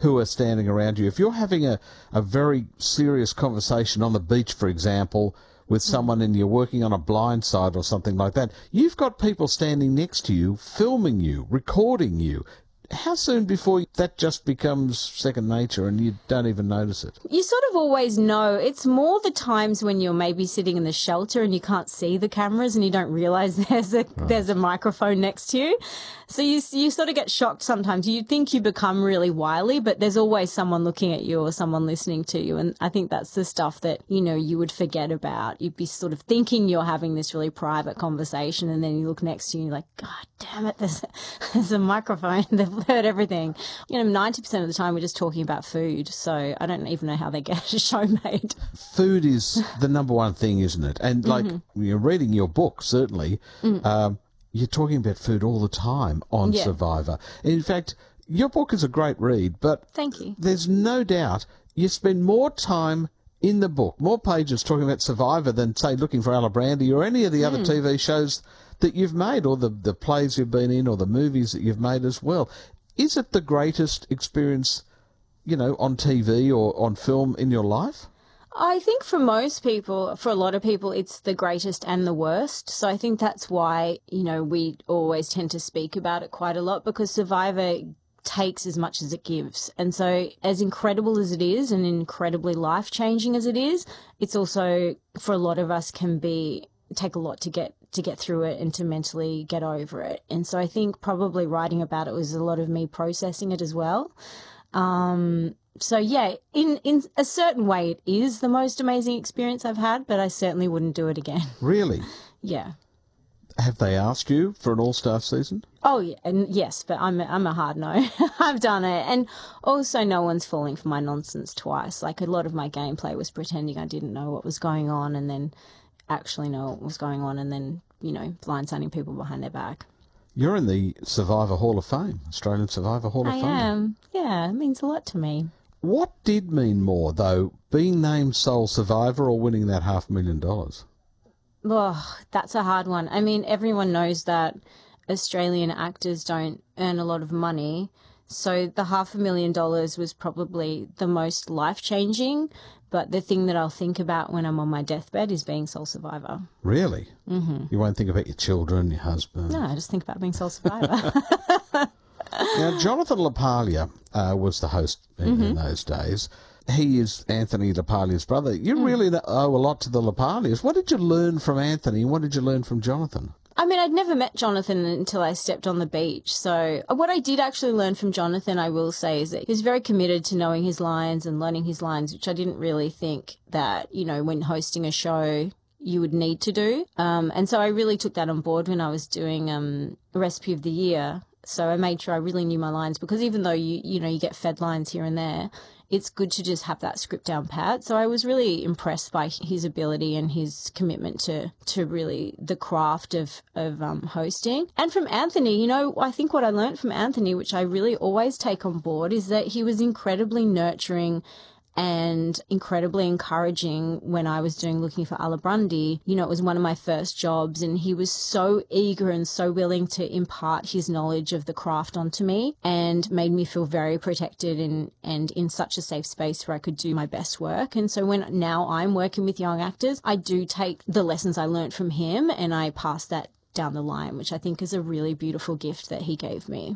who are standing around you. If you're having a very serious conversation on the beach, for example, with someone and you're working on a blind side or something like that, you've got people standing next to you, filming you, recording you. How soon before that just becomes second nature and you don't even notice it? You sort of always know. It's more the times when you're maybe sitting in the shelter and you can't see the cameras and you don't realise there's a microphone next to you. So you sort of get shocked sometimes. You think you become really wily, but there's always someone looking at you or someone listening to you. And I think that's the stuff that, you would forget about. You'd be sort of thinking you're having this really private conversation and then you look next to you and you're like, God damn it, there's a microphone. They've heard everything. 90% of the time we're just talking about food. So I don't even know how they get a show made. Food is the number one thing, isn't it? And like you're reading your book, certainly, you're talking about food all the time on Survivor. In fact, your book is a great read, but thank you. There's no doubt you spend more time in the book, more pages talking about Survivor than, say, Looking for Alibrandi or any of the other TV shows that you've made or the plays you've been in or the movies that you've made as well. Is it the greatest experience, on TV or on film in your life? I think for most people, for a lot of people, it's the greatest and the worst. So I think that's why, we always tend to speak about it quite a lot, because Survivor takes as much as it gives. And so as incredible as it is and incredibly life-changing as it is, it's also, for a lot of us, take a lot to get through it and to mentally get over it. And so I think probably writing about it was a lot of me processing it as well. So yeah, in a certain way it is the most amazing experience I've had, but I certainly wouldn't do it again. Really? Yeah. Have they asked you for an all-star season? Oh yeah, and yes, but I'm a hard no. I've done it. And also no one's falling for my nonsense twice. Like a lot of my gameplay was pretending I didn't know what was going on and then actually know what was going on and then, blindsiding people behind their back. You're in the Survivor Hall of Fame, Australian Survivor Hall of Fame. I am. Yeah, it means a lot to me. What did mean more, though, being named sole survivor or winning that $500,000? Oh, that's a hard one. I mean, everyone knows that Australian actors don't earn a lot of money, so the $500,000 was probably the most life-changing, but the thing that I'll think about when I'm on my deathbed is being sole survivor. Really? Mm-hmm. You won't think about your children, your husband? No, I just think about being sole survivor. Now, Jonathan LaPaglia was the host in those days. He is Anthony LaPaglia's brother. You really owe a lot to the LaPaglias. What did you learn from Anthony and what did you learn from Jonathan? I mean, I'd never met Jonathan until I stepped on the beach. So what I did actually learn from Jonathan, I will say, is that he was very committed to knowing his lines and learning his lines, which I didn't really think that, when hosting a show you would need to do. And so I really took that on board when I was doing Recipe of the Year. So I made sure I really knew my lines, because even though you get fed lines here and there, it's good to just have that script down pat. So I was really impressed by his ability and his commitment to really the craft of hosting. And from Anthony, I think what I learned from Anthony, which I really always take on board, is that he was incredibly nurturing and incredibly encouraging when I was doing Looking for Alibrandi. It was one of my first jobs, and he was so eager and so willing to impart his knowledge of the craft onto me and made me feel very protected and in such a safe space where I could do my best work. And so when now I'm working with young actors, I do take the lessons I learned from him and I pass that down the line, which I think is a really beautiful gift that he gave me.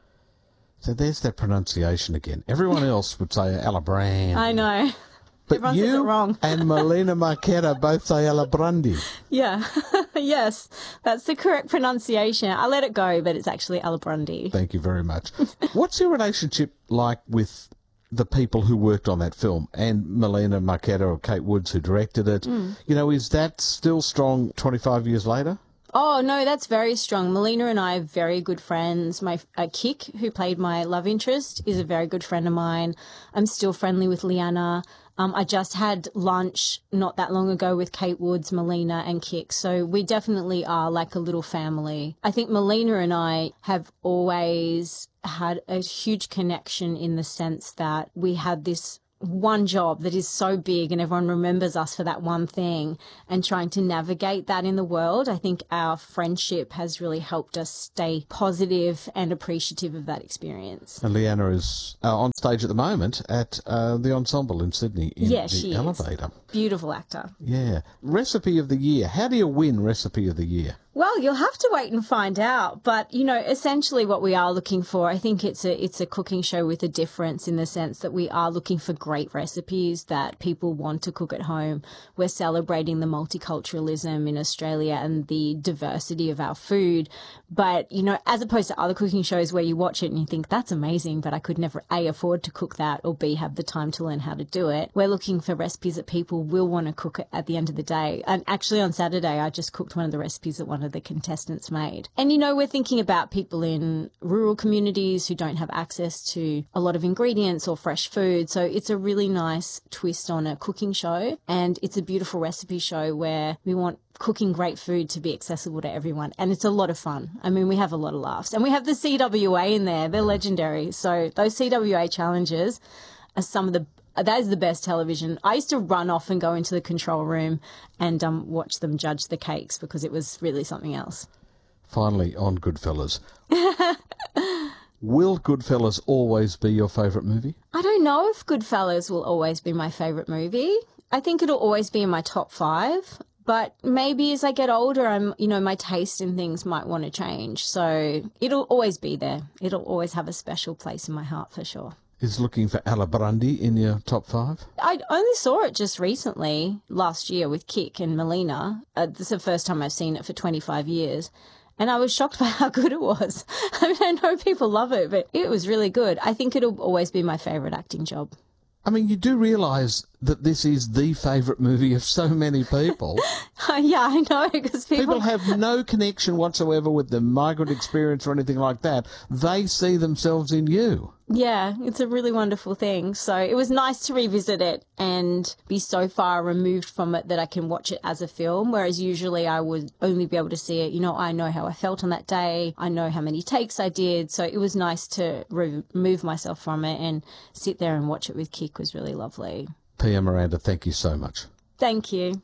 So there's that pronunciation again. Everyone else would say Alibrandi. I know. But Everyone says it wrong. and Melina Marchetta both say Alibrandi. Yeah. Yes, that's the correct pronunciation. I let it go, but it's actually Alibrandi. Thank you very much. What's your relationship like with the people who worked on that film and Melina Marchetta or Kate Woods who directed it? Is that still strong 25 years later? Oh, no, that's very strong. Melina and I are very good friends. My Kik, who played my love interest, is a very good friend of mine. I'm still friendly with Leanna. I just had lunch not that long ago with Kate Woods, Melina and Kik. So we definitely are like a little family. I think Melina and I have always had a huge connection in the sense that we had this one job that is so big and everyone remembers us for that one thing, and trying to navigate that in the world. I think our friendship has really helped us stay positive and appreciative of that experience. And Leanna is on stage at the moment at the Ensemble in Sydney in the Elevator. Beautiful actor. Yeah. Recipe of the year. How do you win Recipe of the year? Well, you'll have to wait and find out. But, you know, essentially what we are looking for, I think it's a cooking show with a difference in the sense that we are looking for great recipes that people want to cook at home. We're celebrating the multiculturalism in Australia and the diversity of our food. But, you know, as opposed to other cooking shows where you watch it and you think, that's amazing, but I could never A, afford to cook that, or B, have the time to learn how to do it. We're looking for recipes that people will want to cook at the end of the day. And actually on Saturday, I just cooked one of the recipes that one of the contestants made. And, you know, we're thinking about people in rural communities who don't have access to a lot of ingredients or fresh food. So it's a really nice twist on a cooking show. And it's a beautiful recipe show where we want cooking great food to be accessible to everyone. And it's a lot of fun. I mean, we have a lot of laughs. And we have the CWA in there. They're legendary. So those CWA challenges are that is the best television. I used to run off and go into the control room and watch them judge the cakes because it was really something else. Finally, on Goodfellas. Will Goodfellas always be your favourite movie? I don't know if Goodfellas will always be my favourite movie. I think it'll always be in my top 5. But maybe as I get older, my taste in things might want to change. So it'll always be there. It'll always have a special place in my heart for sure. Is looking for Alibrandi in your top 5? I only saw it just recently, last year with Kik and Melina. This is the first time I've seen it for 25 years. And I was shocked by how good it was. I mean, I know people love it, but it was really good. I think it'll always be my favourite acting job. I mean, you do realise that this is the favourite movie of so many people. Yeah, I know, because people have no connection whatsoever with the migrant experience or anything like that. They see themselves in you. Yeah, it's a really wonderful thing. So it was nice to revisit it and be so far removed from it that I can watch it as a film, whereas usually I would only be able to see it, you know, I know how I felt on that day, I know how many takes I did, so it was nice to remove myself from it and sit there and watch it with Kik was really lovely. Pia Miranda, thank you so much. Thank you.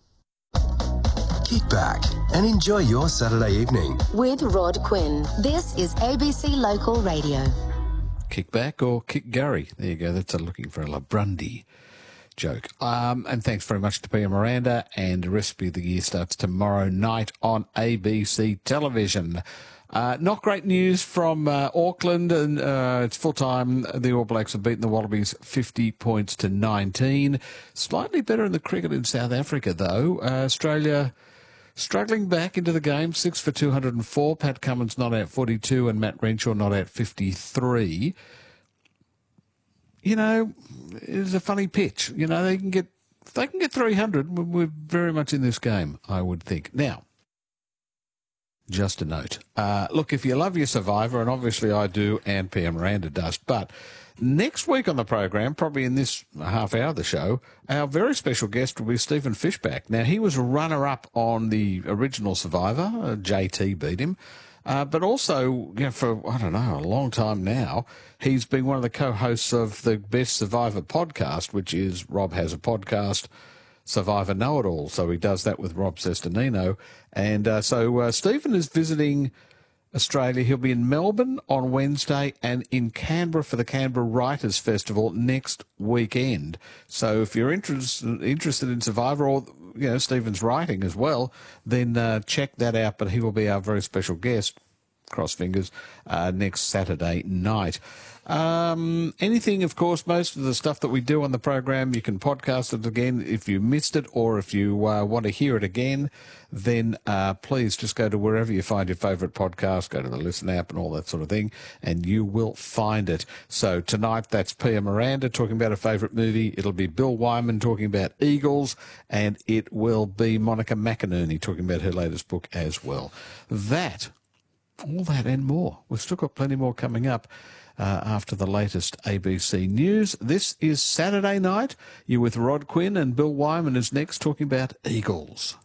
Kick back and enjoy your Saturday evening. With Rod Quinn. This is ABC Local Radio. Kick back or kick Gary. There you go. That's a looking for a Labrandi joke. And thanks very much to Pia Miranda. And the Recipe of the Year starts tomorrow night on ABC Television. Not great news from Auckland, and it's full-time. The All Blacks have beaten the Wallabies 50 points to 19. Slightly better in the cricket in South Africa, though. Australia struggling back into the game, 6 for 204. Pat Cummins not out 42 and Matt Renshaw not out 53. You know, it's a funny pitch. You know, they can get 300. We're very much in this game, I would think. Now, just a note. Look, if you love your Survivor, and obviously I do, and Pia Miranda does, but next week on the program, probably in this half hour of the show, our very special guest will be Stephen Fishbach. Now, he was runner-up on the original Survivor. JT beat him. But also, you know, for, I don't know, a long time now, he's been one of the co-hosts of the Best Survivor podcast, which is Rob Has a Podcast, Survivor Know-It-All. So he does that with Rob Sestonino. And so Stephen is visiting Australia. He'll be in Melbourne on Wednesday and in Canberra for the Canberra Writers' Festival next weekend. So if you're interested in Survivor, or, you know, Stephen's writing as well, then check that out. But he will be our very special guest, cross fingers, next Saturday night. Anything, of course, most of the stuff that we do on the program, you can podcast it again if you missed it, or if you want to hear it again, then please just go to wherever you find your favourite podcast, go to the Listen app and all that sort of thing, and you will find it. So tonight, that's Pia Miranda talking about a favourite movie. It'll be Bill Wyman talking about Eagles, and it will be Monica McInerney talking about her latest book as well. All that and more. We've still got plenty more coming up after the latest ABC news. This is Saturday night. You're with Rod Quinn, and Bill Wyman is next talking about Eagles.